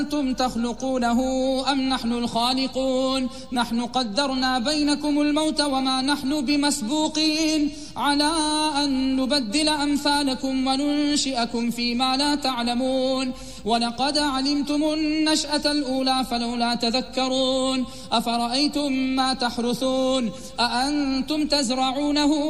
أنتم تخلقونه أم نحن الخالقون نحن قدرنا بينكم الموت وما نحن بمسبوقين على أن نبدل أمثالكم وننشئكم فيما لا تعلمون ولقد علمتم النشأة الأولى فلولا تذكرون أفرأيتم ما تحرثون أأنتم تزرعونه